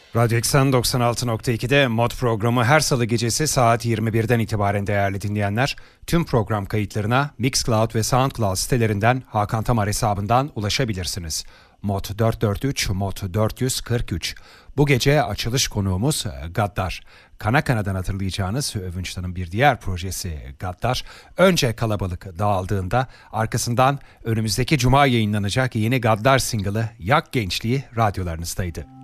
Radyo Eksen 96.2'de Mod programı her salı gecesi saat 21'den itibaren değerli dinleyenler. Tüm program kayıtlarına Mixcloud ve Soundcloud sitelerinden Hakan Tamar hesabından ulaşabilirsiniz. Mod 443, Mod 443. Bu gece açılış konuğumuz Gaddar. Kana Kana'dan hatırlayacağınız Övünç'tan'ın bir diğer projesi Gaddar, önce kalabalık dağıldığında arkasından önümüzdeki cuma yayınlanacak yeni Gaddar single'ı Yak Gençliği radyolarınızdaydı.